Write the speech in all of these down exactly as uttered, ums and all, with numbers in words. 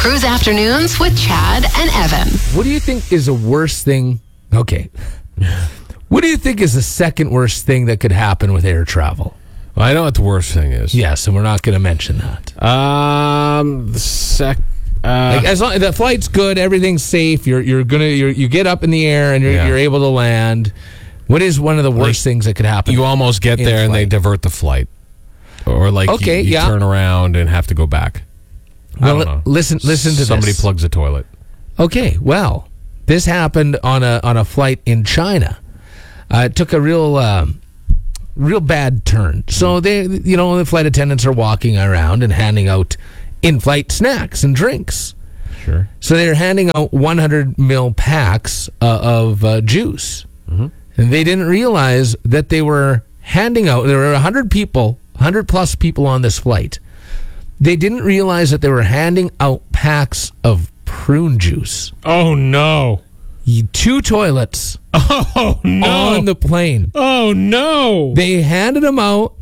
Cruise Afternoons with Chad and Evan. What do you think is the worst thing? Okay. What do you think is the second worst thing that could happen with air travel? Well, I know what the worst thing is. Yes, and we're not going to mention that. Um, the sec. Uh, Like as long the flight's good, everything's safe. You're you're gonna you're, you get up in the air and you're Yeah. you're able to land. What is one of the worst Like, things that could happen? you almost get in there and they flight? divert the flight, or like Okay, you, you yeah. turn around and have to go back. I Well, don't know. listen listen to Somebody this. plugs a toilet. Okay, well, this happened on a on a flight in China. Uh, it took a real um, real bad turn. So they, you know, the flight attendants are walking around and handing out in-flight snacks and drinks. Sure. So they're handing out one hundred mil packs uh, of uh, juice, Mm-hmm. and they didn't realize that they were handing out. There were one hundred people, one hundred plus people on this flight. They didn't realize that they were handing out packs of prune juice. Oh no! Two toilets Oh no! on the plane. Oh no! They handed them out,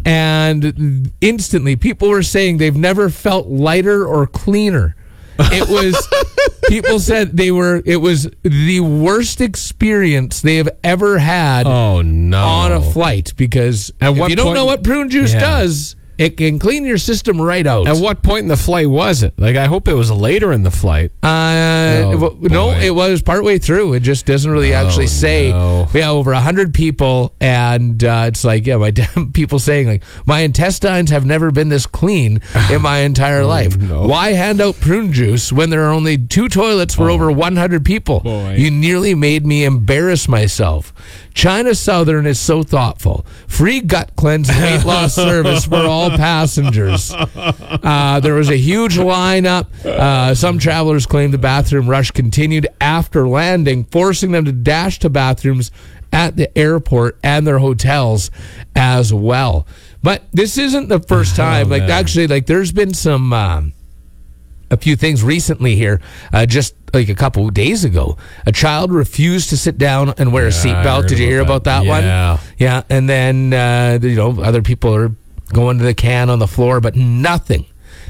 and instantly people were saying they've never felt lighter or cleaner. It was, people said they were, it was the worst experience they have ever had Oh no! on a flight, because At if what you don't point- know what prune juice Yeah. does, it can clean your system right out. At what point in the flight was it? Like, I hope it was later in the flight. Uh, Oh, w- no, boy. it was partway through. It just doesn't really Oh, actually say. no. We have over one hundred people, and uh, it's like, yeah, my damn people saying, like, my intestines have never been this clean in my entire life. no. Why hand out prune juice when there are only two toilets for over one hundred people? boy. You nearly made me embarrass myself. China Southern is so thoughtful. Free gut cleanse and weight loss service for all passengers. Uh, there was a huge lineup. Uh, some travelers claimed the bathroom rush continued after landing, forcing them to dash to bathrooms at the airport and their hotels as well. But this isn't the first time. like man. actually, like there's been some. Um, a few things recently here, uh, just like a couple of days ago. A child refused to sit down and wear a Yeah, I seatbelt. heard Did you hear about about that, that. Yeah. one? Yeah. And then, uh, you know, other people are going to the can on the floor, but nothing,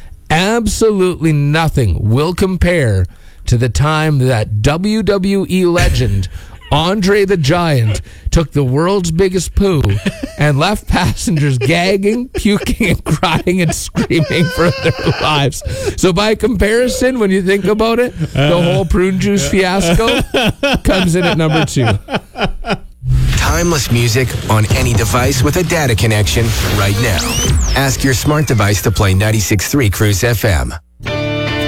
absolutely nothing will compare to the time that W W E legend Andre the Giant took the world's biggest poo and left passengers gagging, puking, and crying and screaming for their lives. So by comparison, when you think about it, the whole prune juice fiasco comes in at number two. Timeless music on any device with a data connection right now. Ask your smart device to play ninety-six point three Cruise F M.